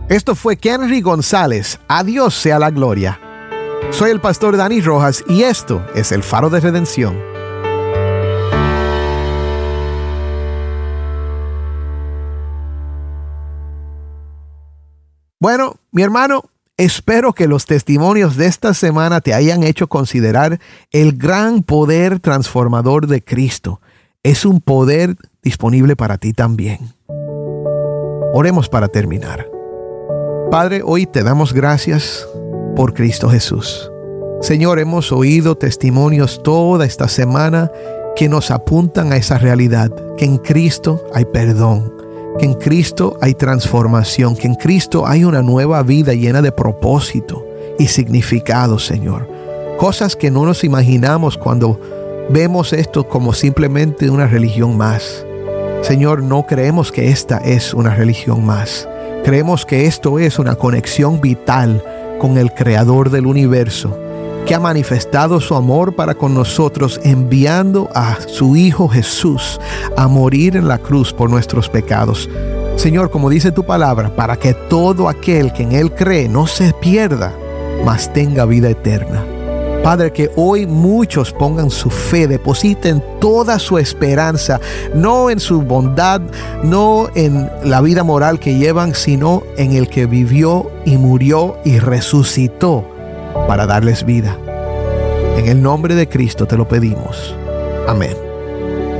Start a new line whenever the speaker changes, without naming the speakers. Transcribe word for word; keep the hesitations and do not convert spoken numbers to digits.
Esto fue Kenry González. A Dios sea la gloria. Soy el pastor Dani Rojas y esto es el Faro de Redención. Bueno, mi hermano, espero que los testimonios de esta semana te hayan hecho considerar el gran poder transformador de Cristo. Es un poder disponible para ti también. Oremos para terminar. Padre, hoy te damos gracias por Cristo Jesús. Señor, hemos oído testimonios toda esta semana que nos apuntan a esa realidad, que en Cristo hay perdón, que en Cristo hay transformación, que en Cristo hay una nueva vida llena de propósito y significado, Señor. Cosas que no nos imaginamos cuando vemos esto como simplemente una religión más. Señor, no creemos que esta es una religión más. Creemos que esto es una conexión vital con el Creador del universo, que ha manifestado su amor para con nosotros enviando a su Hijo Jesús a morir en la cruz por nuestros pecados. Señor, como dice tu palabra, para que todo aquel que en Él cree no se pierda, mas tenga vida eterna. Padre, que hoy muchos pongan su fe, depositen toda su esperanza, no en su bondad, no en la vida moral que llevan, sino en el que vivió y murió y resucitó para darles vida. En el nombre de Cristo te lo pedimos. Amén.